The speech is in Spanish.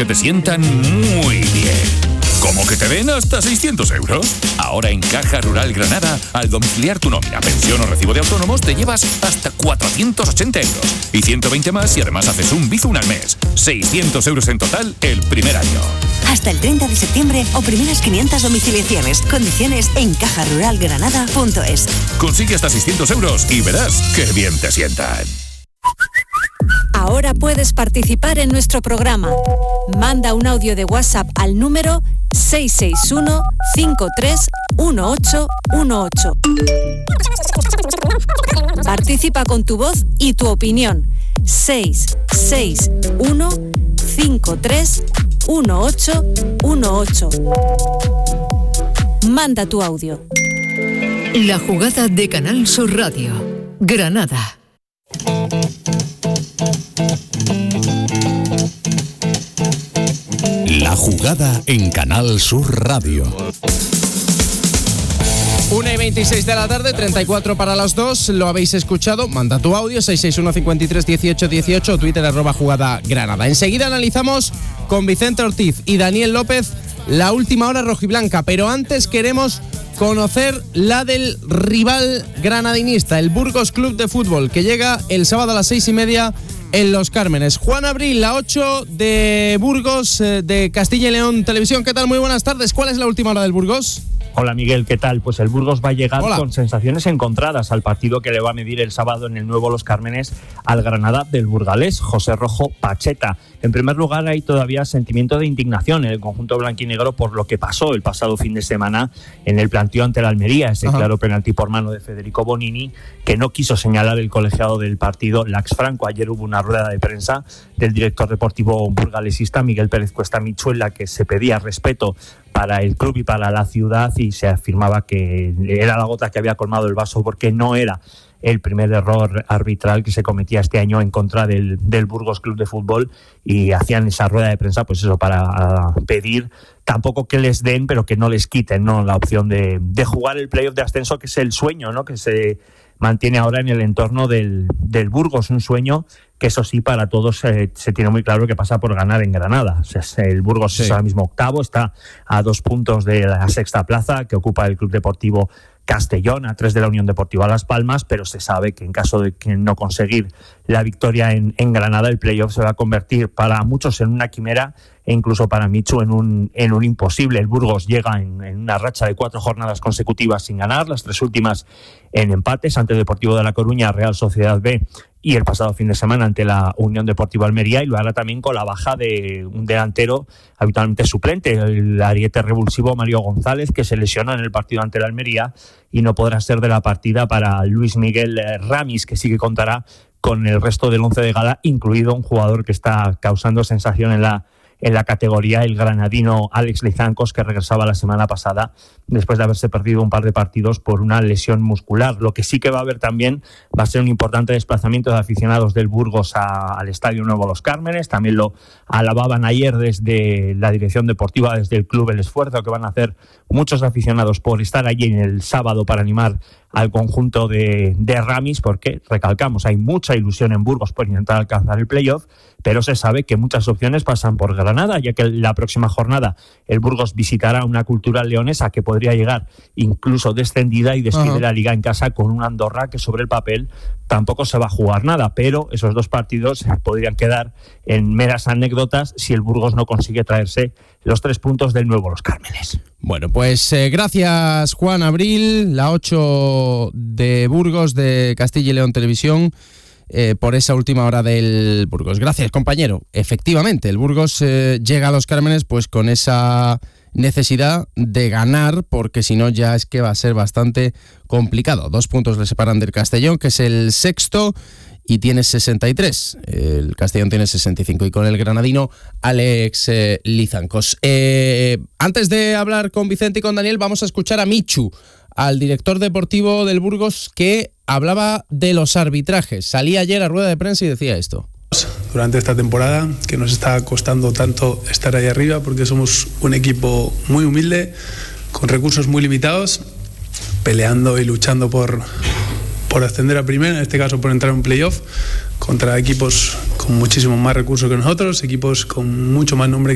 te sientan muy bien. ¿Cómo que te den hasta 600 euros? Ahora en Caja Rural Granada, al domiciliar tu nómina, pensión o recibo de autónomos, te llevas hasta 480 euros. Y 120 más si además haces un Bizum al mes. 600 euros en total el primer año. Hasta el 30 de septiembre o primeras 500 domiciliaciones. Condiciones en cajaruralgranada.es. Consigue hasta 600 euros y verás qué bien te sientan. Ahora puedes participar en nuestro programa. Manda un audio de WhatsApp al número 661-531818. Participa con tu voz y tu opinión. 661-531818. Manda tu audio. La jugada de Canal Sur Radio, Granada. La jugada en Canal Sur Radio. 1:26 de la tarde, 34 para las 2. Lo habéis escuchado. Manda tu audio, 661-531818, Twitter @jugada Granada. Enseguida analizamos con Vicente Ortiz y Daniel López la última hora rojiblanca. Pero antes queremos conocer la del rival granadinista, el Burgos Club de Fútbol, que llega el sábado a las 6:30 en Los Cármenes. Juan Abril, la 8 de Burgos, de Castilla y León Televisión. ¿Qué tal? Muy buenas tardes. ¿Cuál es la última hora del Burgos? Hola Miguel, ¿qué tal? Pues el Burgos va a llegar con sensaciones encontradas al partido que le va a medir el sábado en el nuevo Los Cármenes al Granada del burgalés, José Rojo Pacheta. En primer lugar, hay todavía sentimiento de indignación en el conjunto blanquinegro por lo que pasó el pasado fin de semana en el planteo ante la Almería, ese claro penalti por mano de Federico Bonini, que no quiso señalar el colegiado del partido, Lax Franco. Ayer hubo una rueda de prensa del director deportivo burgalesista, Miguel Pérez Cuesta Michu, en la que se pedía respeto para el club y para la ciudad, y se afirmaba que era la gota que había colmado el vaso, porque no era el primer error arbitral que se cometía este año en contra del Burgos Club de Fútbol, y hacían esa rueda de prensa pues eso, para pedir tampoco que les den, pero que no les quiten, ¿no?, la opción de jugar el playoff de ascenso, que es el sueño, ¿no?, que se mantiene ahora en el entorno del Burgos, un sueño que eso sí para todos se tiene muy claro que pasa por ganar en Granada. O sea, el Burgos es ahora mismo octavo, está a 2 puntos de la sexta plaza que ocupa el Club Deportivo Castellón, a 3 de la Unión Deportiva Las Palmas, pero se sabe que en caso de que no conseguir la victoria en Granada, el playoff se va a convertir para muchos en una quimera e incluso para Michu en un imposible. El Burgos llega en una racha de 4 jornadas consecutivas sin ganar, las 3 últimas en empates ante el Deportivo de La Coruña, Real Sociedad B, y el pasado fin de semana ante la Unión Deportiva Almería, y lo hará también con la baja de un delantero habitualmente suplente, el ariete revulsivo Mario González, que se lesionó en el partido ante la Almería y no podrá ser de la partida para Luis Miguel Ramis, que sí que contará con el resto del once de gala, incluido un jugador que está causando sensación en la categoría, el granadino Alex Lizancos, que regresaba la semana pasada después de haberse perdido un par de partidos por una lesión muscular. Lo que sí que va a haber también va a ser un importante desplazamiento de aficionados del Burgos al Estadio Nuevo Los Cármenes. También lo alababan ayer desde la dirección deportiva, desde el club, el esfuerzo que van a hacer muchos aficionados por estar allí en el sábado para animar al conjunto de Ramis, porque, recalcamos, hay mucha ilusión en Burgos por intentar alcanzar el playoff, pero se sabe que muchas opciones pasan por Granada, ya que la próxima jornada el Burgos visitará una Cultural Leonesa que podría llegar incluso descendida y despide la Liga en casa con un Andorra que sobre el papel tampoco se va a jugar nada, pero esos 2 partidos podrían quedar en meras anécdotas si el Burgos no consigue traerse los 3 puntos del nuevo Los Cármenes. Bueno, pues gracias Juan Abril, la 8 de Burgos de Castilla y León Televisión, por esa última hora del Burgos. Gracias, compañero. Efectivamente, el Burgos llega a Los Cármenes pues con esa necesidad de ganar, porque si no ya es que va a ser bastante complicado. 2 puntos le separan del Castellón, que es el sexto, y tiene 63. El Castellón tiene 65. Y con el granadino Alex Lizancos. Antes de hablar con Vicente y con Daniel, vamos a escuchar a Michu, al director deportivo del Burgos, que hablaba de los arbitrajes. Salía ayer a rueda de prensa y decía esto. Durante esta temporada, que nos está costando tanto estar ahí arriba, porque somos un equipo muy humilde, con recursos muy limitados, peleando y luchando por ascender a primera, en este caso por entrar en un playoff, contra equipos con muchísimos más recursos que nosotros, equipos con mucho más nombre